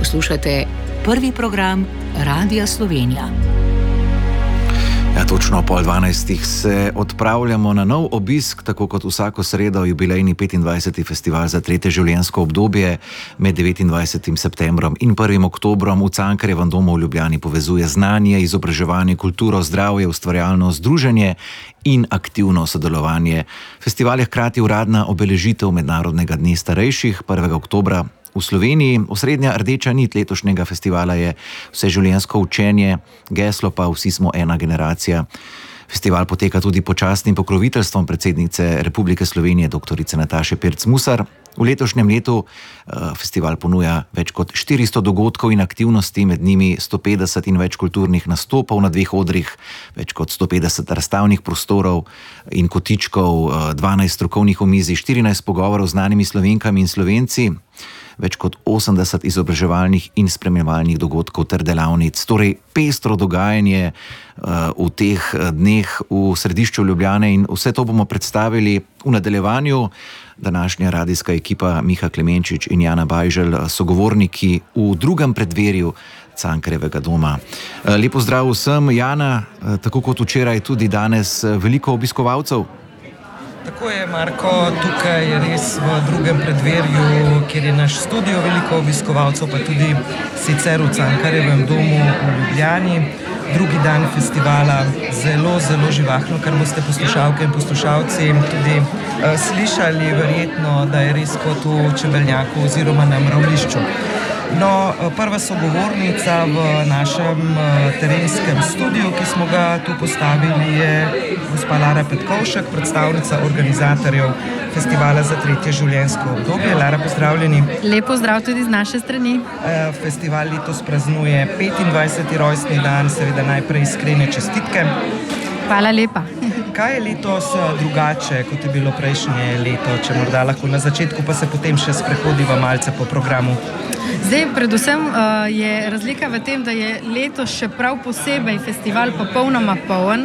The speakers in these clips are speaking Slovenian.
Poslušate prvi program Radia Slovenija. Ja, točno 11:30 se odpravljamo na nov obisk, tako kot vsako sredo, jubilejni 25. festival za tretje življenjsko obdobje med 29. septembrom in 1. oktobrom v Cankarjevem domu v Ljubljani povezuje znanje, izobraževanje, kulturo, zdravje, ustvarjalno združenje in aktivno sodelovanje. Festival je hkrati uradna obeležitev Mednarodnega dne starejših 1. oktobra. V Sloveniji osrednja rdeča nit letošnjega festivala je vseživljenjsko učenje, geslo pa Vsi smo ena generacija. Festival poteka tudi pod častnim pokroviteljstvom predsednice Republike Slovenije dr. Nataše Pirc Musar. V letošnjem letu festival ponuja več kot 400 dogodkov in aktivnosti, med njimi 150 in več kulturnih nastopov na 2 odrih, več kot 150 razstavnih prostorov in kotičkov, 12 strokovnih omizij, 14 pogovorov z znanimi Slovenkami in Slovenci, več kot 80 izobraževalnih in spremljevalnih dogodkov ter delavnic. Torej pestro dogajanje v teh dneh v središču Ljubljane in vse to bomo predstavili v nadaljevanju. Današnja radijska ekipa Miha Klemenčič in Jana Bajželj, sogovorniki v drugem predverju Cankarjevega doma. Lepo zdrav vsem. Jana, tako kot včeraj, tudi danes veliko obiskovalcev? Tako je, Marko, tukaj je res v drugem predverju, kjer je naš studio, veliko obiskovalcev, pa tudi sicer v Cankarjevem domu v Ljubljani. Drugi dan festivala, zelo živahno, kar boste poslušalke in poslušalci tudi slišali, verjetno, da je res kot v Čebelnjaku oziroma na Mravljišču. No, prva sogovornica v našem terenskem studiu, ki smo ga tu postavili, je gospa Lara Petkovšek, predstavnica organizatorjev festivala za tretje življenjsko obdobje. Lara, pozdravljeni. Lep pozdrav tudi z naše strani. Festival letos praznuje 25. rojstni dan, seveda najprej iskrene čestitke. Hvala lepa. Kaj je letos drugače, kot je bilo prejšnje leto, če morda lahko na začetku, pa se potem še sprehodiva malce po programu? Zdaj, predvsem je razlika v tem, da je letos še prav posebej festival popolnoma poln.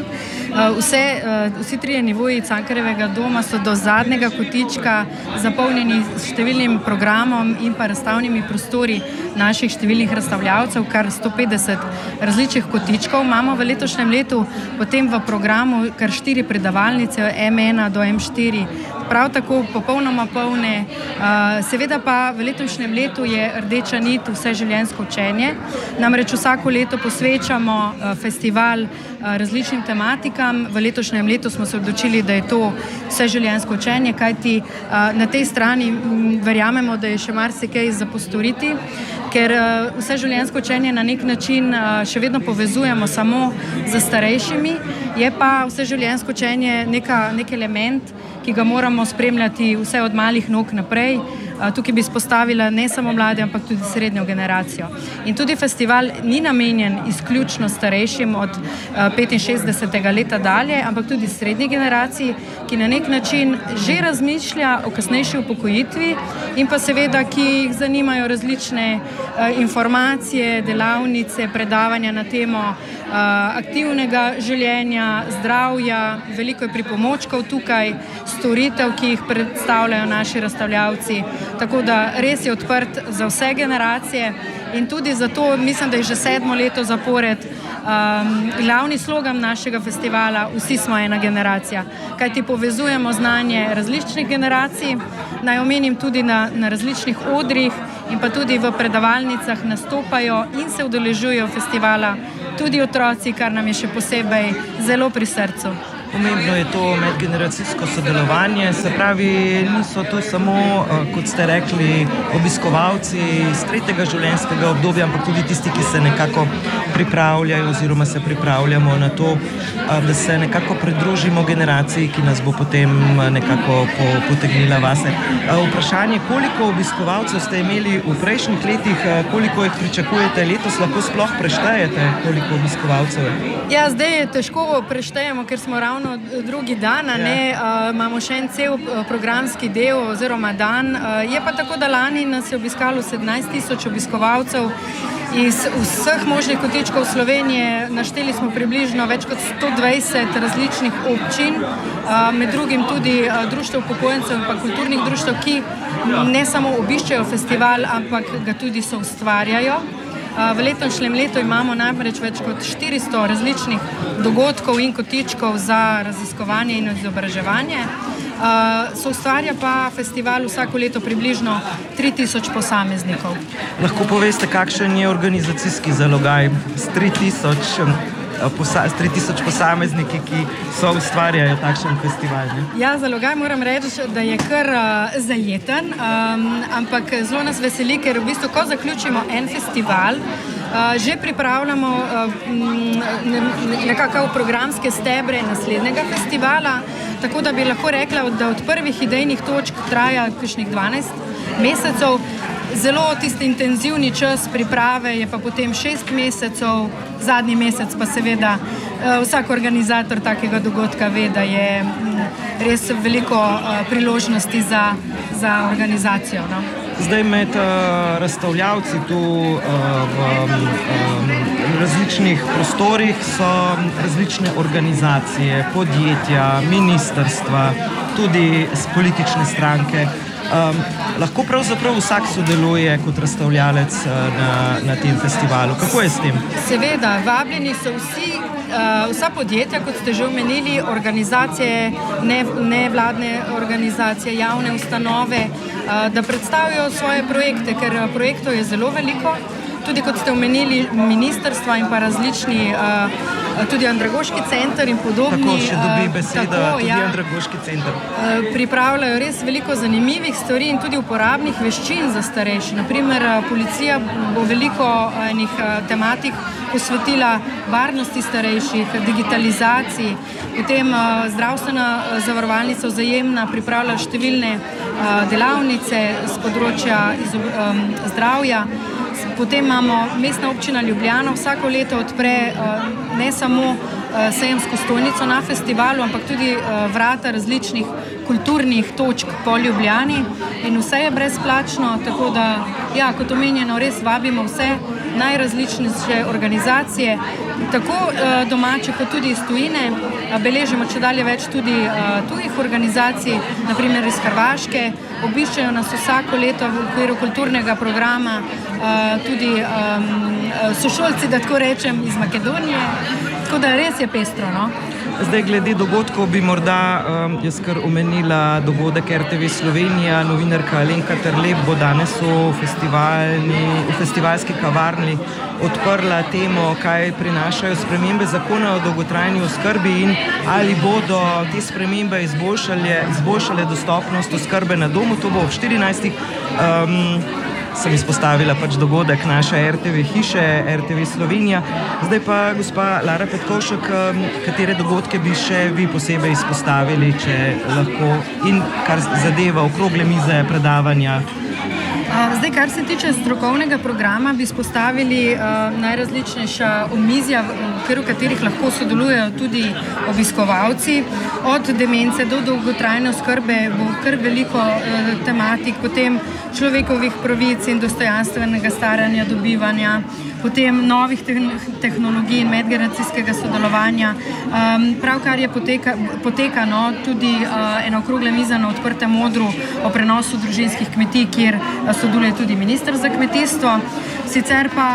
Vsi trije nivoji Cankarjevega doma so do zadnjega kotička zapolnjeni s številnim programom in pa razstavnimi prostori naših številnih razstavljavcev, kar 150 različnih kotičkov imamo v letošnjem letu, potem v programu kar 4 predavalnice, M1 do M4, prav tako popolnoma polne. Seveda pa v letošnjem letu je rdeča nit vseživljenjsko učenje. Namreč vsako leto posvečamo festival različnim tematikam. V letošnjem letu smo se odločili, da je to vseživljenjsko učenje, kajti na tej strani verjamemo, da je še marsikaj za postoriti, ker vseživljenjsko učenje na nek način še vedno povezujemo samo z starejšimi, je pa vseživljenjsko učenje nek element, ki ga moramo spremljati vse od malih nog naprej. Tukaj bi izpostavila ne samo mlade, ampak tudi srednjo generacijo. In tudi festival ni namenjen izključno starejšim od 65. leta dalje, ampak tudi srednji generaciji, ki na nek način že razmišlja o kasnejši upokojitvi in pa seveda, ki jih zanimajo različne informacije, delavnice, predavanja na temo aktivnega življenja, zdravja, veliko je pripomočkov tukaj, storitev, ki jih predstavljajo naši razstavljavci. Tako da res je odprt za vse generacije in tudi zato mislim, da je že 7. leto zapored glavni slogan našega festivala Vsi smo ena generacija, kajti povezujemo znanje različnih generacij. Naj omenim tudi na različnih odrih in pa tudi v predavalnicah nastopajo in se udeležujejo festivala tudi otroci, kar nam je še posebej zelo pri srcu. Pomembno je to medgeneracijsko sodelovanje, se pravi, niso to samo, kot ste rekli, obiskovalci iz tretjega življenjskega obdobja, ampak tudi tisti, ki se nekako pripravljajo oziroma se pripravljamo na to, da se nekako pridružimo generaciji, ki nas bo potem nekako potegnila vase. Vprašanje, koliko obiskovalcev ste imeli v prejšnjih letih, koliko jih pričakujete letos, lahko sploh preštejete, koliko obiskovalcev je? Ja, zdaj je težko preštejemo, ker smo ravno drugi dan, imamo še en cel programski del oziroma dan. Je pa tako, da lani nas je obiskalo 17.000 obiskovalcev iz vseh možnih kotičkov Slovenije. Našteli smo približno več kot 120 različnih občin, med drugim tudi društev upokojencev in pa kulturnih društev, ki ne samo obiščejo festival, ampak ga tudi soustvarjajo. V letošnjem letu imamo namreč več kot 400 različnih dogodkov in kotičkov za raziskovanje in izobraževanje. Soustvarja pa festival vsako leto približno 3000 posameznikov. Lahko poveste, kakšen je organizacijski zalogaj s 3000 posamezniki, ki soustvarjajo takšen festival? Ne? Ja, zalogaj moram reči, da je kar zajeten, ampak zelo nas veseli, ker v bistvu, ko zaključimo en festival, že pripravljamo nekako programske stebre naslednjega festivala, tako da bi lahko rekla, da od prvih idejnih točk traja kakšnih 12 mesecev. Zelo tisti intenzivni čas priprave je pa potem 6 mesecev, zadnji mesec pa seveda vsak organizator takega dogodka ve, da je res veliko priložnosti za organizacijo. No? Zdaj med razstavljavci tu v različnih prostorih so različne organizacije, podjetja, ministrstva, tudi politične stranke. Lahko pravzaprav vsak sodeluje kot razstavljalec na tem festivalu. Kako je s tem? Seveda, vabljeni so vsa podjetja, kot ste že omenili, organizacije, nevladne organizacije, javne ustanove, da predstavijo svoje projekte, ker projektov je zelo veliko. Tudi kot ste omenili, ministrstva in pa različni, tudi Andragoški center in podobni. Tako, še dobi beseda, tudi Andragoški center. Pripravljajo res veliko zanimivih stvari in tudi uporabnih veščin za starejše. Naprimer, policija bo veliko enih tematik posvetila varnosti starejših, digitalizaciji. Potem zdravstvena zavarovalnica Vzajemna pripravlja številne delavnice z področja zdravja. Potem imamo Mestna občina Ljubljana vsako leto odpre ne samo sejemsko stojnico na festivalu, ampak tudi vrata različnih kulturnih točk po Ljubljani in vse je brezplačno, tako da, ja, kot omenjeno, res vabimo vse najrazličnejše organizacije, tako domače kot tudi iz tujine. Beležimo čedalje več tudi tujih organizacij, naprimer iz Hrvaške. Obiščejo nas vsako leto v okviru kulturnega programa tudi sošolci, da tako rečem, iz Makedonije. Tako da res je pestro, no? Zdaj, glede dogodkov bi morda jaz kar omenila dogodek RTV Slovenija. Novinarka Alenka Terlep bo danes v festivalski kavarni odprla temo, kaj prinašajo spremembe zakona o dolgotrajni oskrbi in ali bodo te spremembe izboljšale dostopnost oskrbe na domu. To bo ob 14. Sem izpostavila pač dogodek naše RTV hiše, RTV Slovenija. Zdaj pa, gospa Lara Petkovšek, katere dogodke bi še vi posebej izpostavili, če lahko, in kar zadeva okrogle mize, predavanja? Zdaj, kar se tiče strokovnega programa, bi izpostavili najrazličnejša omizja, v okviru katerih lahko sodelujejo tudi obiskovalci. Od demence do dolgotrajne oskrbe bo kar veliko tematik, potem človekovih pravic in dostojanstvenega staranja, dobivanja, potem novih tehnologij in medgeneracijskega sodelovanja. Pravkar je poteka tudi ena okrogla miza na Odprtem odru o prenosu družinskih kmetij, kjer sodeluje tudi minister za kmetijstvo. Sicer pa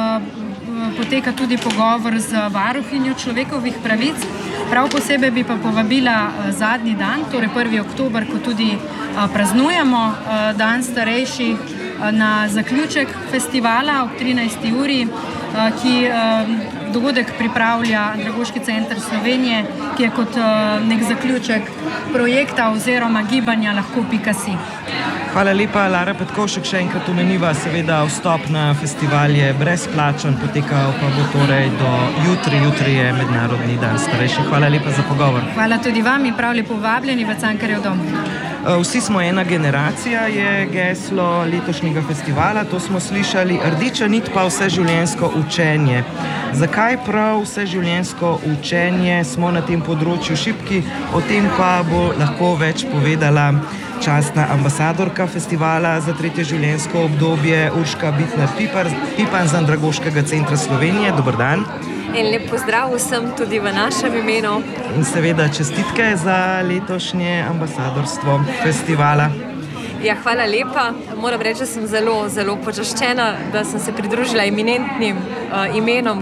poteka tudi pogovor z varuhinjo človekovih pravic. Prav posebej bi pa povabila zadnji dan, torej 1. oktober, ko tudi praznujemo dan starejših, na zaključek festivala ob 13. uri, ki dogodek pripravlja Andragoški center Slovenije, ki je kot nek zaključek projekta oziroma gibanja lahko.si. Hvala lepa, Lara Petkovšek. Še enkrat omeniva, seveda vstop na festival je brezplačen, potekal pa bo torej do jutri. Jutri je Mednarodni dan starejših. Hvala lepa za pogovor. Hvala tudi vam in prav lepo vabljeni v Cankarjev dom. Vsi smo ena generacija, je geslo letošnjega festivala. To smo slišali. Rdeča nit pa vseživljenjsko učenje. Zakaj prav vseživljenjsko učenje? Smo na tem področju šibki, o tem pa bo lahko več povedala častna ambasadorka festivala za tretje življenjsko obdobje Urška Bitner-Pipan z Andragoškega centra Slovenije. Dober dan. In lep pozdrav vsem tudi v našem imenu. In seveda čestitke za letošnje ambasadorstvo festivala. Ja, hvala lepa. Moram reči, da sem zelo, zelo počaščena, da sem se pridružila eminentnim imenom,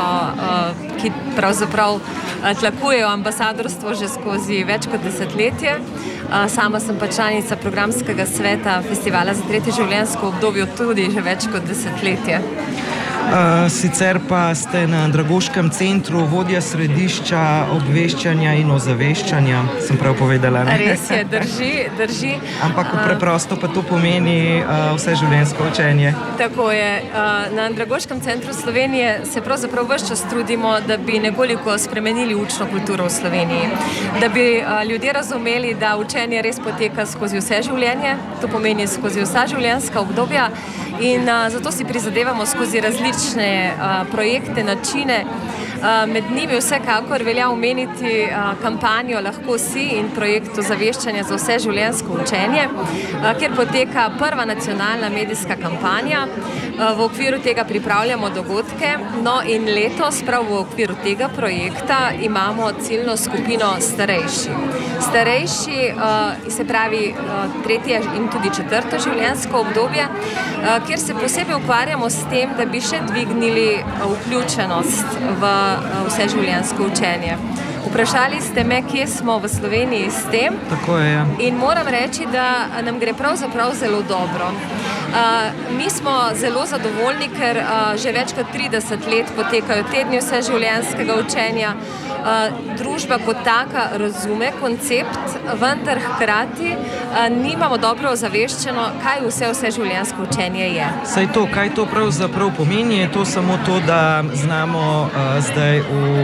ki pravzaprav tlakujejo ambasadorstvo že skozi več kot desetletje. Sama sem pa članica programskega sveta Festivala za tretje življenjsko obdobje tudi že več kot desetletje. Sicer pa ste na Andragoškem centru vodja središča obveščanja in ozaveščanja, sem prav povedala, ne? Res je, drži. Ampak preprosto pa to pomeni vseživljenjsko učenje. Tako je. Na Andragoškem centru Slovenije se pravzaprav ves čas trudimo, da bi nekoliko spremenili učno kulturo v Sloveniji. Da bi ljudje razumeli, da učenje res poteka skozi vse življenje, to pomeni skozi vsa življenjska obdobja in zato si prizadevamo skozi različne projekte, načine. Med njimi vsekakor velja omeniti kampanjo Lahko si in projekt ozaveščanja za vse življenjsko učenje, kjer poteka prva nacionalna medijska kampanja. V okviru tega pripravljamo dogodke, no in letos prav v okviru tega projekta imamo ciljno skupino starejši. Starejši, se pravi tretje in tudi četrto življenjsko obdobje, kjer se posebej ukvarjamo s tem, da bi še dvignili vključenost v vseživljenjsko učenje. Vprašali ste me, kje smo v Sloveniji s tem. Tako je, ja. In moram reči, da nam gre pravzaprav zelo dobro. Mi smo zelo zadovoljni, ker že več kot 30 let potekajo tedni vseživljenjskega učenja. Družba kot taka razume koncept, vendar hkrati nimamo dobro ozaveščeno, kaj vseživljenjsko učenje je. Saj to, kaj to pravzaprav pomeni, je to samo to, da znamo zdaj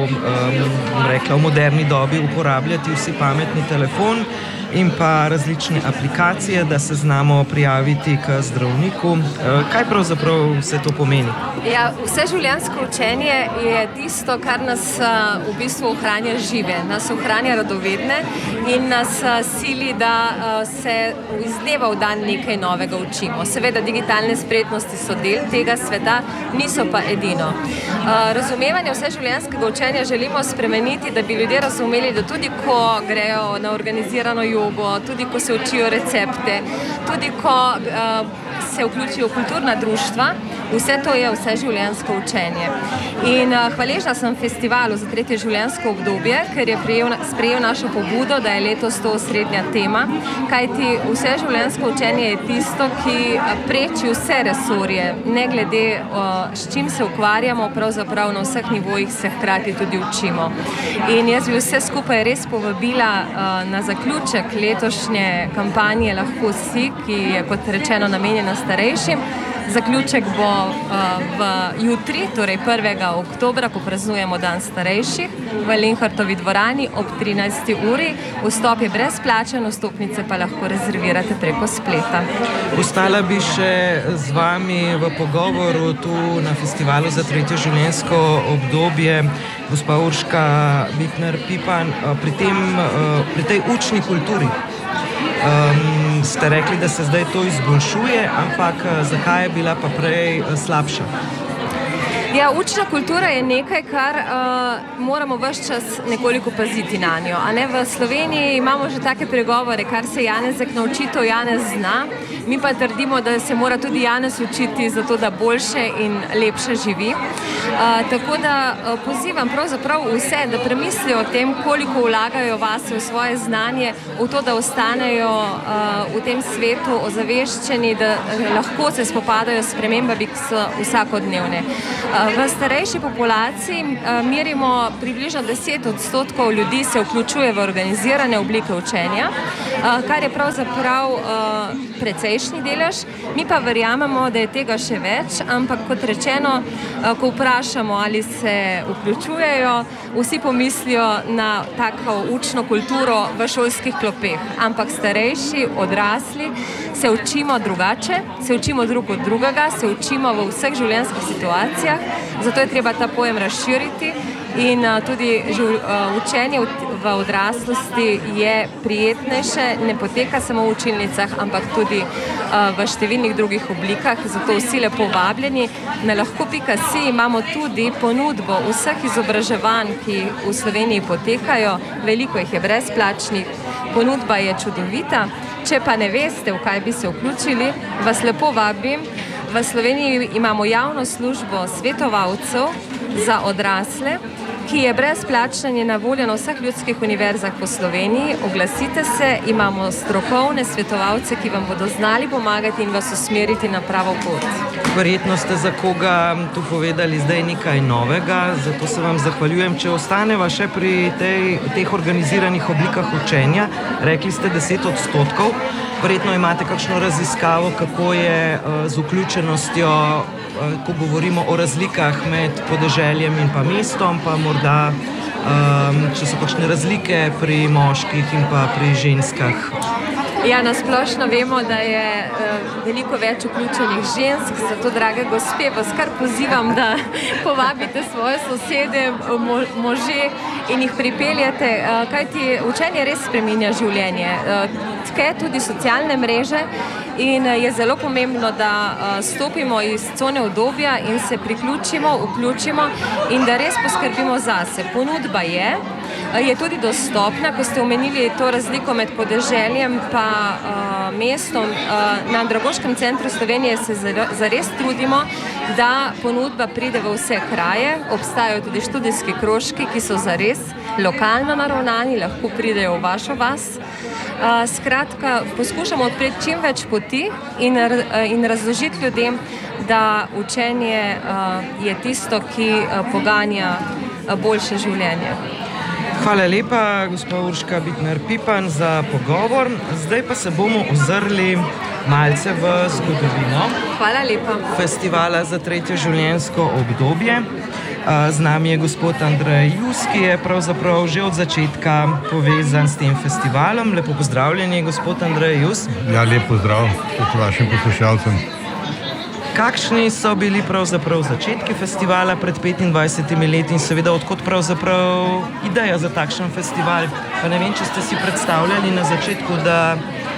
v moderni dobi uporabljati vsi pametni telefon in pa različne aplikacije, da se znamo prijaviti k zdravniku. Kaj pravzaprav vse to pomeni? Ja, vseživljenjsko učenje je tisto, kar nas v bistvu ohranja žive, nas ohranja radovedne in nas sili, da se iz dneva v dan nekaj novega učimo. Seveda digitalne spretnosti so del tega sveta, niso pa edino. Razumevanje vseživljenjskega učenja želimo spremeniti, da bi ljudje razumeli, da tudi ko grejo na organizirano jogo, tudi ko se učijo recepte, tudi ko se vključijo v kulturna društva, vse to je vseživljenjsko učenje. In hvaležna sem festivalu za tretje življenjsko obdobje, ker je sprejel našo pobudo, da je letos to osrednja tema, kajti vseživljenjsko učenje je tisto, ki preči vse resorje, ne glede s čim se ukvarjamo, pravzaprav na vseh nivojih se hkrati tudi učimo. In jaz bi vse skupaj res povabila na zaključek letošnje kampanje Lahko si, ki je kot rečeno namenjena starejšim. Zaključek bo jutri, torej 1. oktobra, ko praznujemo Dan starejših, v Linhartovi dvorani ob 13. uri. Vstop je brezplačen, vstopnice pa lahko rezervirate preko spleta. Ostala bi še z vami v pogovoru tu na Festivalu za tretje življenjsko obdobje gospa Urška Bikner-Pipan pri tej učni kulturi. Ste rekli, da se zdaj to izboljšuje, ampak zakaj je bila pa prej slabša? Ja, učna kultura je nekaj, kar moramo ves čas nekoliko paziti na njo. A ne, v Sloveniji imamo že take pregovore, kar se Janezek nauči, to Janez zna. Mi pa trdimo, da se mora tudi Janez učiti zato, da boljše in lepše živi. Tako da pozivam pravzaprav vse, da premislijo o tem, koliko vlagajo vase v svoje znanje, v to, da ostanejo v tem svetu ozaveščeni, da lahko se spopadajo s spremembami, ki so vsakodnevne. V starejši populaciji merimo približno 10% ljudi se vključuje v organizirane oblike učenja, kar je pravzaprav precejšnji delež. Mi pa verjamemo, da je tega še več, ampak kot rečeno, ko vprašamo, ali se vključujejo, vsi pomislijo na tako učno kulturo v šolskih klopeh. Ampak starejši, odrasli, se učimo drugače, se učimo drug od drugega, se učimo v vseh življenjskih situacijah, zato je treba ta pojem razširiti in tudi učenje v odraslosti je prijetnejše, ne poteka samo v učilnicah, ampak tudi v številnih drugih oblikah, zato vsi lepo vabljeni. Na lahko.si imamo tudi ponudbo vseh izobraževanj, ki v Sloveniji potekajo, veliko jih je brezplačnih, ponudba je čudovita. Če pa ne veste, v kaj bi se vključili, vas lepo vabim. V Sloveniji imamo javno službo svetovalcev za odrasle, ki je brezplačna in je na voljo na vseh ljudskih univerzah po Sloveniji. Oglasite se, imamo strokovne svetovalce, ki vam bodo znali pomagati in vas usmeriti na pravo pot. Verjetno ste za koga tu povedali zdaj nekaj novega, zato se vam zahvaljujem. Če ostaneva še pri teh organiziranih oblikah učenja, rekli ste 10%, verjetno imate kakšno raziskavo, kako je z vključenostjo, ko govorimo o razlikah med podeželjem in pa mestom, pa morda, če so kakšne razlike pri moških in pa pri ženskah. Ja, nasplošno vemo, da je veliko več vključenih žensk, zato, drage gospe, vas kar pozivam, da povabite svoje sosede, može in jih pripeljete, kajti učenje res spreminja življenje. Tke tudi socialne mreže in je zelo pomembno, da stopimo iz cone udobja in se vključimo in da res poskrbimo zase. Ponudba je tudi dostopna, ko ste omenili to razliko med podeželjem pa mestom. Na Andragoškem centru Slovenije se zares trudimo, da ponudba pride v vse kraje. Obstajajo tudi študijski krožki, ki so zares lokalno naravnani, lahko pridejo v vašo vas. Skratka, poskušamo odpreti čim več poti in razložiti ljudem, da učenje je tisto, ki poganja boljše življenje. Hvala lepa, gospa Urška Bitner-Pipan, za pogovor. Zdaj pa se bomo ozrli malce v zgodovino. Hvala lepa. Festivala za tretje življenjsko obdobje. Z nami je gospod Andrej Jus, ki je pravzaprav že od začetka povezan s tem festivalom. Lepo pozdravljeni, gospod Andrej Jus. Ja, lep pozdrav tudi vašim poslušalcem. Kakšni so bili pravzaprav začetki festivala pred 25 leti in seveda odkot pravzaprav ideja za takšen festival? Pa ne vem, če ste si predstavljali na začetku, da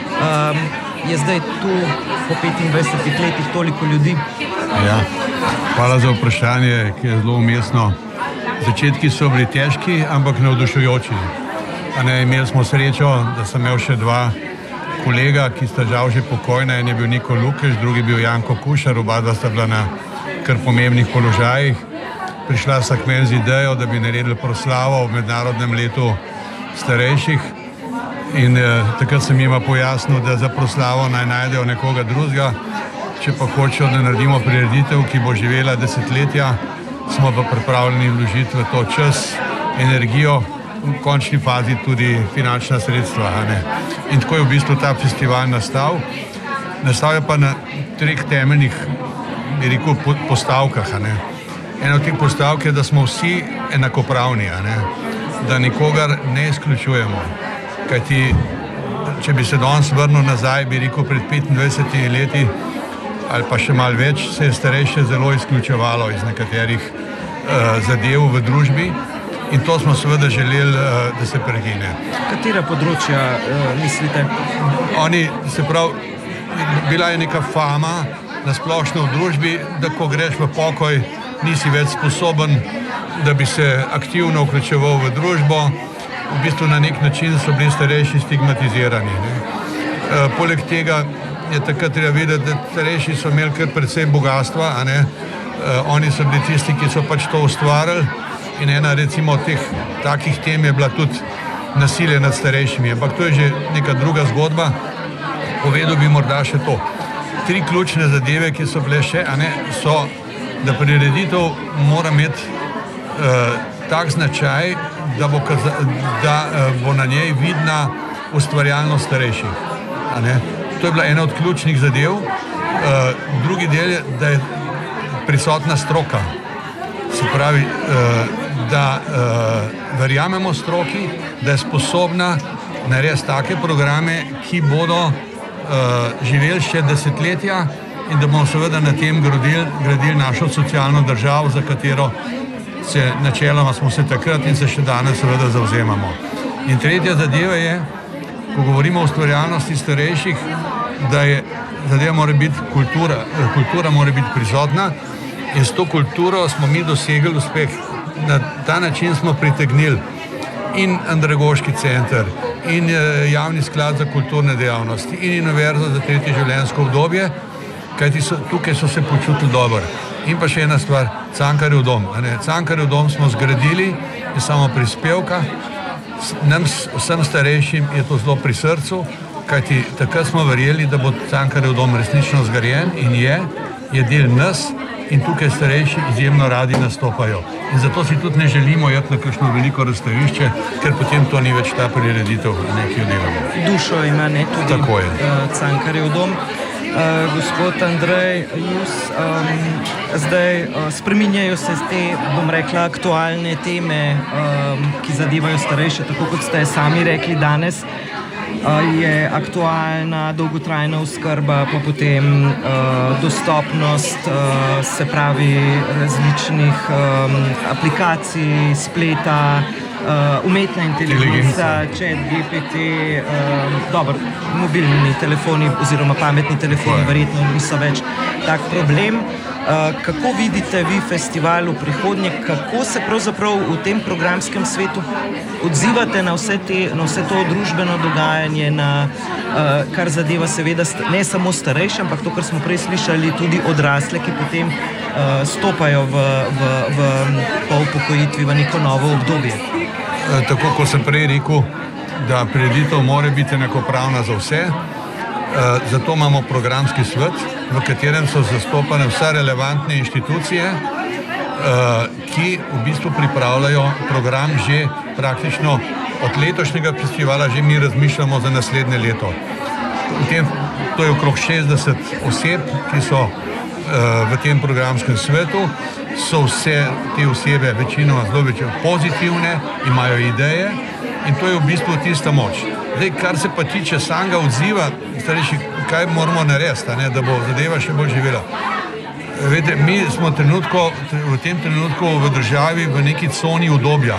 je zdaj tu po 25 letih toliko ljudi. Ja, hvala za vprašanje, ki je zelo umestno. Začetki so bili težki, ampak navdušujoči. Imeli smo srečo, da sem imel še dva kolega, ki sta žal že pokojna, en je bil Niko Lukeš, drugi bil Janko Kušar, oba dva sta bila na kar pomembnih položajih. Prišla sta k meni z idejo, da bi naredili proslavo v mednarodnem letu starejših in takrat sem jima pojasnil, da za proslavo naj najdejo nekoga drugega, če pa hočejo, da naredimo prireditev, ki bo živela desetletja, smo pa pripravljeni vložiti v to čas, energijo, v končni fazi tudi finančna sredstva. In tako je v bistvu ta festival nastal. Nastal je pa na treh temeljnih, bi rekel, postavkah. Ena od teh postavk je, da smo vsi enakopravni, da nikogar ne izključujemo. Kajti, če bi se danes vrnil nazaj, bi rekel, pred 25 leti ali pa še malo več, se je starejše zelo izključevalo iz nekaterih zadev v družbi. In to smo seveda želeli, da se prekine. Katera področja mislite? Bila je neka fama nasplošno v družbi, da ko greš v pokoj, nisi več sposoben, da bi se aktivno vključeval v družbo. V bistvu na nek način so bili starejši stigmatizirani. Poleg tega je takrat treba videti, da starejši so imeli kar precej bogatstva, oni so bili tisti, ki so pač to ustvarili. In ena recimo od teh takih tem je bila tudi nasilje nad starejšimi. Ampak to je že neka druga zgodba. Povedal bi morda še to. 3 ključne zadeve, ki so bile še, so, da prireditev mora imeti tak značaj, da bo na njej vidna ustvarjalnost starejših. To je bila ena od ključnih zadev. Drugi del je, da je prisotna stroka. Se pravi, da verjamemo stroki, da je sposobna narediti take programe, ki bodo živeli še desetletja in da bomo seveda na tem gradili našo socialno državo, za katero načeloma smo se takrat in se še danes seveda zavzemamo. In tretja zadeva je, ko govorimo o ustvarjalnosti starejših, da je zadeva mora biti kultura mora biti prisotna. In s to kulturo smo mi dosegli uspeh. Na ta način smo pritegnili in Andragoški center, in Javni sklad za kulturne dejavnosti, in Univerza za tretje življenjsko obdobje, kajti tukaj so se počutili dobro. In pa še ena stvar, Cankarjev dom. Cankarjev dom smo zgradili in samo prispevka. Nam, vsem starejšim, je to zelo pri srcu, kajti takrat smo verjeli, da bo Cankarjev dom resnično zgrajen in je del nas in tukaj starejši izjemno radi nastopajo. In zato si tudi ne želimo jeti na kakšno veliko razstavišče, ker potem to ni več ta prireditev, ki jo delamo. Dušo ima tudi Cankarjev dom. Gospod Andrej Jus, zdaj spreminjajo se te, bom rekla, aktualne teme, ki zadevajo starejše, tako kot ste sami rekli danes. Je aktualna dolgotrajna oskrba, pa potem dostopnost, se pravi različnih aplikacij, spleta, umetna inteligenca, chat, GPT, mobilni telefoni oziroma pametni telefoni verjetno niso več tak problem. Kako vidite vi festival v prihodnje, kako se pravzaprav v tem programskem svetu odzivate na vse to družbeno dogajanje, kar zadeva seveda ne samo starejše, ampak to, kar smo prej slišali, tudi odrasle, ki potem stopajo po upokojitvi v neko novo obdobje? Tako kot sem prej rekel, da prireditev mora biti enakopravna za vse, zato imamo programski svet, v katerem so zastopane vse relevantne inštitucije, ki v bistvu pripravljajo program že praktično od letošnjega festivala, že mi razmišljamo za naslednje leto. To je okrog 60 oseb, ki so v tem programskem svetu, so vse te osebe večinoma zelo pozitivne, imajo ideje in to je v bistvu tista moč. Zdaj, kar se pa tiče samega odziva, starejši, kaj moramo narediti, da bo zadeva še bolj živela. Vede, mi smo v tem trenutku v državi v neki coni udobja.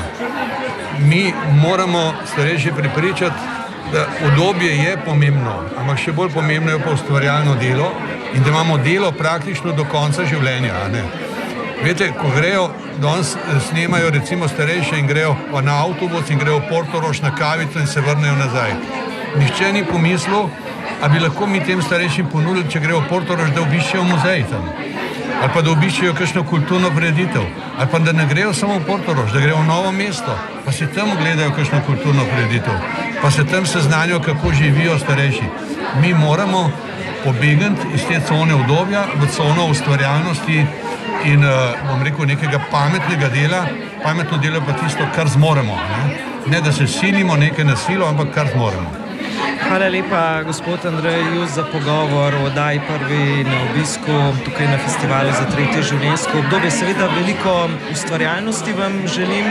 Mi moramo starejši prepričati, da udobje je pomembno, ampak še bolj pomembno je pa ustvarjalno delo in da imamo delo praktično do konca življenja. Veste, ko grejo, danes snemajo recimo starejše in grejo na avtobus in grejo v Portorož na kavico in se vrnejo nazaj. Nihče ni pomislil, a bi lahko mi tem starejšim ponudili, če grejo v Portorož, da obiščejo muzej tam. Ali pa da obiščejo kakšno kulturno prireditev. Ali pa da ne grejo samo v Portorož, da grejo v Novo mesto, pa se tam gledajo kakšno kulturno prireditev. Pa se tam seznanijo, kako živijo starejši. Mi moramo pobegati iz te cone udobja v cono ustvarjalnosti in, bom rekel, nekega pametnega dela. Pametno delo pa tisto, kar zmoremo. Ne, da se silimo nekaj na silo, ampak kar zmoremo. Hvala lepa, gospod Andrej Jus, za pogovor o oddaji Prvi na obisku tukaj na festivalu za tretje življenjsko obdobje. Seveda veliko ustvarjalnosti vam želim,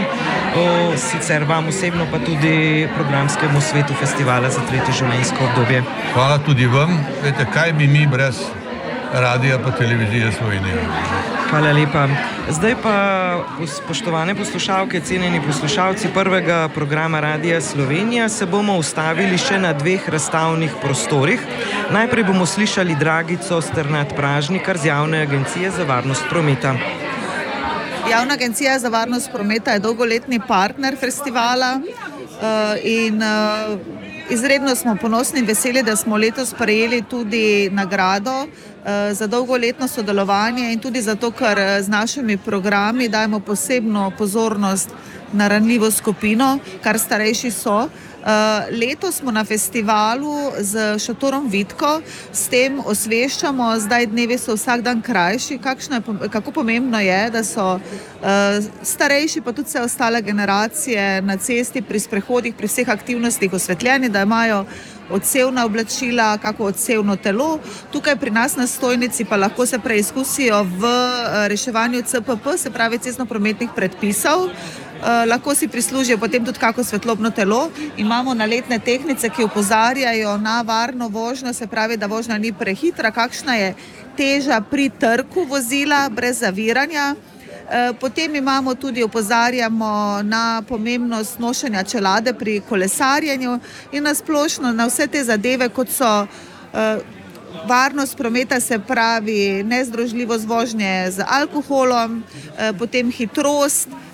sicer vam osebno, pa tudi programskemu svetu festivala za tretje življenjsko obdobje. Hvala tudi vam. Vete, kaj bi mi brez radija pa televizije Slovenije? Hvala lepa. Zdaj pa, spoštovane poslušalke, cenjeni poslušalci prvega programa Radija Slovenija, se bomo ustavili še na 2 razstavnih prostorih. Najprej bomo slišali Dragico Sternat-Pražnikar z Javne agencije za varnost prometa. Javna agencija za varnost prometa je dolgoletni partner festivala in izredno smo ponosni in veseli, da smo letos prejeli tudi nagrado za dolgoletno sodelovanje in tudi zato, ker z našimi programi dajemo posebno pozornost na ranljivo skupino, kar starejši so. Letos smo na festivalu z šotorom Vitko, s tem osveščamo, zdaj dnevi so vsak dan krajši, kako pomembno je, da so starejši, pa tudi vse ostale generacije na cesti, pri sprehodih, pri vseh aktivnostih osvetljeni, da imajo odsevna oblačila, kako odsevno telo. Tukaj pri nas na stojnici pa lahko se preizkusijo v reševanju CPP, se pravi cestnoprometnih predpisov. Lahko si prislužijo potem tudi kako svetlobno telo. Imamo naletne tehnice, ki opozarjajo na varno vožnjo, se pravi, da vožnja ni prehitra, kakšna je teža pri trku vozila brez zaviranja. Potem imamo tudi, opozarjamo na pomembnost nošenja čelade pri kolesarjenju in na splošno na vse te zadeve, kot so varnost prometa, se pravi nezdružljivost vožnje z alkoholom, potem hitrost,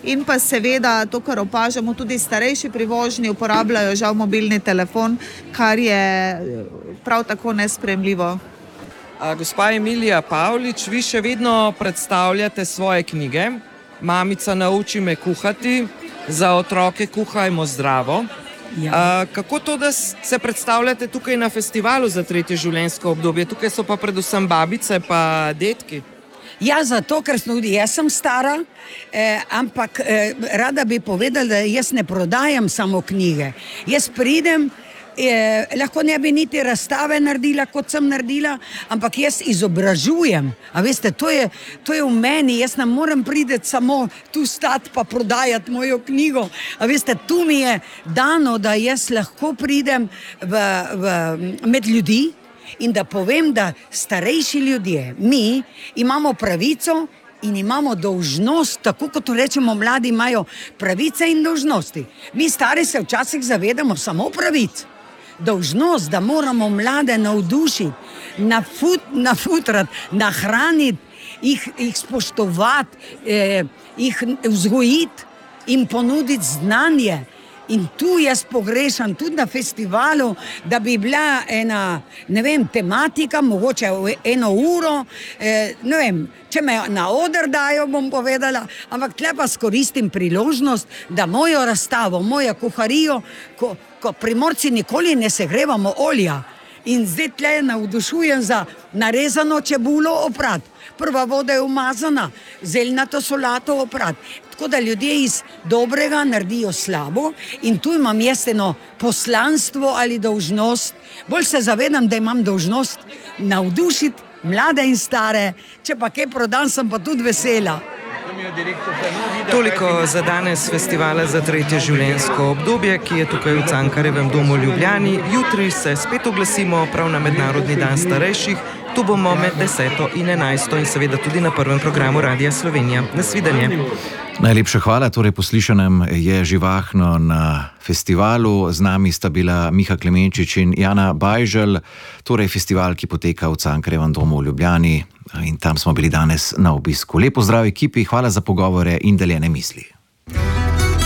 In pa seveda to, kar opažamo, tudi starejši pri vožnji uporabljajo žal mobilni telefon, kar je prav tako nesprejemljivo. Gospa Emilija Pavlič, vi še vedno predstavljate svoje knjige. Mamica, nauči me kuhati, za otroke kuhajmo zdravo. Ja. Kako to, da se predstavljate tukaj na festivalu za tretje življenjsko obdobje? Tukaj so pa predvsem babice pa detki. Ja, zato, ker tudi jaz sem stara, ampak rada bi povedala, da jaz ne prodajam samo knjige. Jaz pridem, lahko ne bi niti razstave naredila, kot sem naredila, ampak jaz izobražujem. A veste, to je v meni, jaz ne morem priti samo tu stati pa prodajati mojo knjigo. A veste, tu mi je dano, da jaz lahko pridem med ljudi, in da povem, da starejši ljudje, mi imamo pravico in imamo dolžnost, tako kot rečemo, mladi imajo pravice in dolžnosti. Mi stari se včasih zavedamo samo pravic. Dolžnost, da moramo mlade navdušiti, nafutrati, nahraniti, jih spoštovati, jih vzgojiti in ponuditi znanje. In tu jaz pogrešam tudi na festivalu, da bi bila ena, ne vem, tematika, mogoče 1 uro, ne vem, če me na oder dajo, bom povedala, ampak tle pa skoristim priložnost, da mojo razstavo, mojo kuharijo, ko Primorci nikoli ne segrevamo olja, in zdaj tle navdušujem za narezano čebulo oprat. Prva voda je umazana, zeljnato solato oprat. Tako da ljudje iz dobrega naredijo slabo in tu imam jaz eno poslanstvo ali dolžnost. Bolj se zavedam, da imam dolžnost navdušiti mlade in stare, če pa kaj prodam, sem pa tudi vesela. Toliko za danes festivala za tretje življenjsko obdobje, ki je tukaj v Cankarjevem domu v Ljubljani. Jutri se spet oglasimo prav na Mednarodni dan starejših. Tu bomo med 10. in 11. in seveda tudi na prvem programu Radia Slovenija. Nasvidenje. Najlepša hvala, torej poslušanem je živahno na festivalu. Z nami sta bila Miha Klemenčič in Jana Bajželj, torej festival, ki poteka v Cankarjevem domu v Ljubljani, in tam smo bili danes na obisku. Lep pozdrav ekipi, hvala za pogovore in deljene misli.